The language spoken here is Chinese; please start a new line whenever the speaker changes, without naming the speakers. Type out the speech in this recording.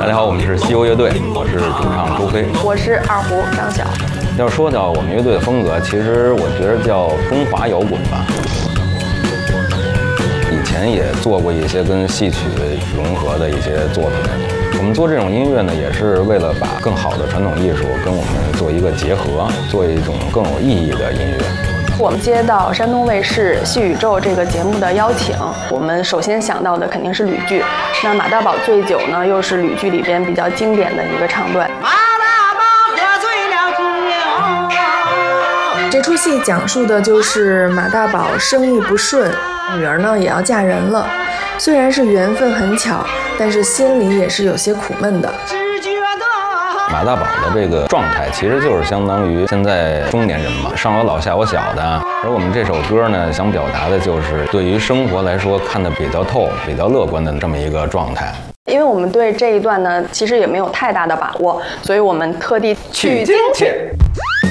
大家好，我们是西游乐队，我是主唱周飞，
我是二胡张晓。
要说到我们乐队的风格，其实我觉得叫中华摇滚吧。以前也做过一些跟戏曲融合的一些作品。我们做这种音乐呢，也是为了把更好的传统艺术跟我们做一个结合，做一种更有意义的音乐。
我们接到山东卫视《戏宇宙》这个节目的邀请，我们首先想到的肯定是吕剧。那马大宝醉酒呢，又是吕剧里边比较经典的一个唱段。
马大宝喝醉了酒。
这出戏讲述的就是马大宝生意不顺，女儿呢也要嫁人了。虽然是缘分很巧，但是心里也是有些苦闷的。
马大宝的这个状态其实就是相当于现在中年人嘛，上有老下有小的。而我们这首歌呢，想表达的就是对于生活来说看得比较透、比较乐观的这么一个状态。
因为我们对这一段呢，其实也没有太大的把握，所以我们特地取经去。